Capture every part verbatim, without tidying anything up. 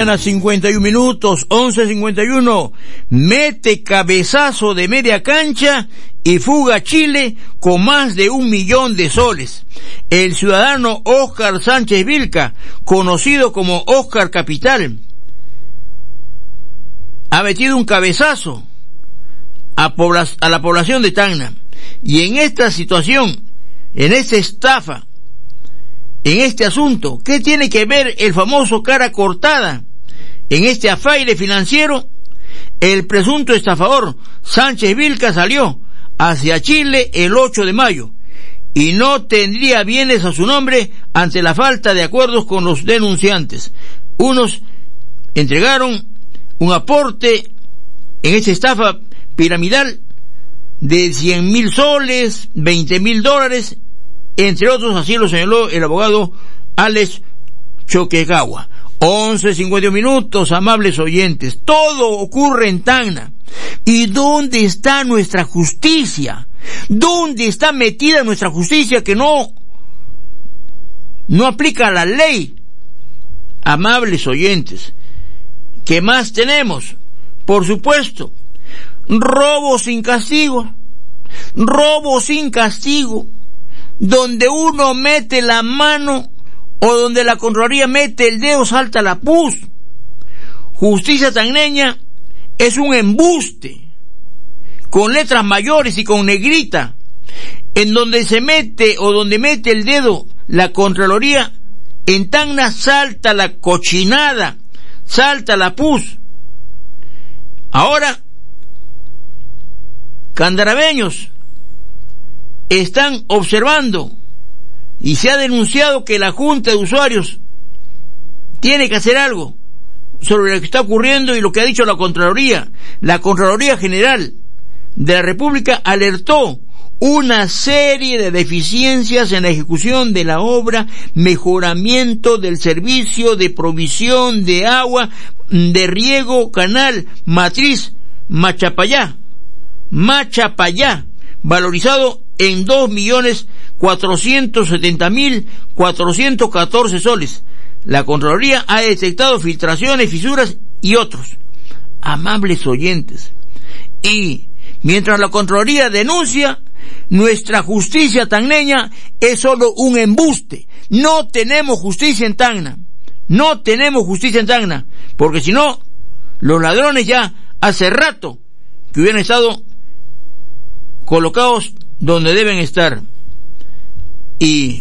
cincuenta y un minutos, once cincuenta y uno, mete cabezazo de media cancha y fuga Chile con más de un millón de soles. El ciudadano Óscar Sánchez Vilca, conocido como Óscar Capital, ha metido un cabezazo a, pobla- a la población de Tacna. Y en esta situación, en esta estafa, en este asunto, ¿qué tiene que ver el famoso cara cortada? En este afaire financiero, el presunto estafador Sánchez Vilca salió hacia Chile el ocho de mayo y no tendría bienes a su nombre ante la falta de acuerdos con los denunciantes. Unos entregaron un aporte en esta estafa piramidal de cien mil soles, veinte mil dólares, entre otros, así lo señaló el abogado Alex Choquegawa. once cincuenta minutos, amables oyentes. Todo ocurre en Tacna. ¿Y dónde está nuestra justicia? ¿Dónde está metida nuestra justicia que no, no aplica la ley? Amables oyentes, ¿qué más tenemos? Por supuesto, robo sin castigo. Robo sin castigo. Donde uno mete la mano o donde la Contraloría mete el dedo, salta la pus. Justicia tacneña es un embuste con letras mayores y con negrita. En donde se mete o donde mete el dedo la Contraloría, en Tacna salta la cochinada, salta la pus. Ahora, candarabeños están observando y se ha denunciado que la Junta de Usuarios tiene que hacer algo sobre lo que está ocurriendo y lo que ha dicho la Contraloría. La Contraloría General de la República alertó una serie de deficiencias en la ejecución de la obra mejoramiento del servicio de provisión de agua de riego canal matriz Machapayá, Machapayá, valorizado en dos millones cuatrocientos setenta mil cuatrocientos catorce soles. La Contraloría ha detectado filtraciones, fisuras y otros. Amables oyentes, y mientras la Contraloría denuncia, nuestra justicia tacneña es solo un embuste. No tenemos justicia en Tacna. No tenemos justicia en Tacna, porque si no, los ladrones ya hace rato que hubieran estado colocados donde deben estar. Y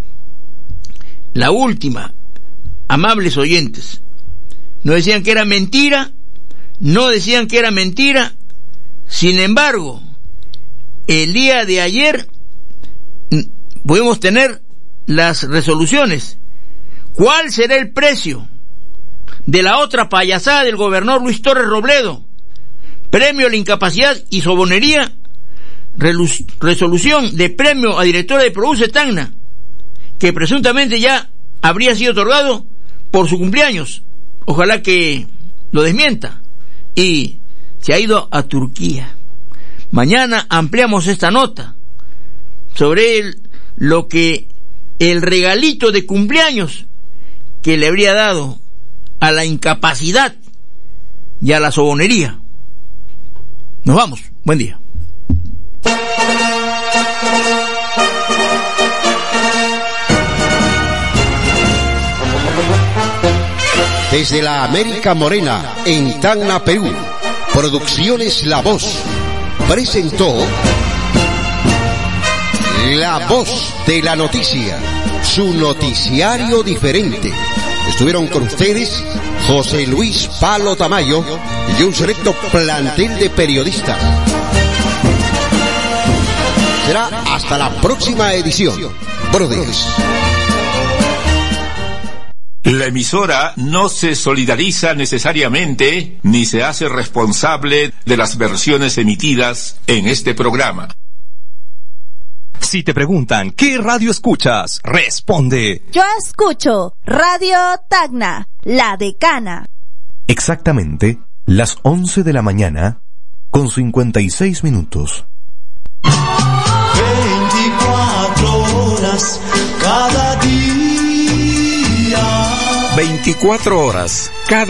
la última, amables oyentes, no decían que era mentira, no decían que era mentira. Sin embargo, el día de ayer pudimos tener las resoluciones. ¿Cuál será el precio de la otra payasada del gobernador Luis Torres Robledo? Premio a la incapacidad y sobonería. Resolución de premio a directora de Produce Tacna, que presuntamente ya habría sido otorgado por su cumpleaños. Ojalá que lo desmienta. Y se ha ido a Turquía. Mañana ampliamos esta nota sobre el, lo que el regalito de cumpleaños que le habría dado a la incapacidad y a la sobonería. Nos vamos. Buen día. Desde la América Morena, en Tacna, Perú, Producciones La Voz presentó La Voz de la Noticia, su noticiario diferente. Estuvieron con ustedes José Luis Palo Tamayo y un selecto plantel de periodistas. Será hasta la próxima edición. Buenos días. La emisora no se solidariza necesariamente ni se hace responsable de las versiones emitidas en este programa. Si te preguntan ¿qué radio escuchas? Responde: yo escucho Radio Tacna, La Decana. Exactamente las once de la mañana con cincuenta y seis minutos. veinticuatro horas cada día. veinticuatro horas cada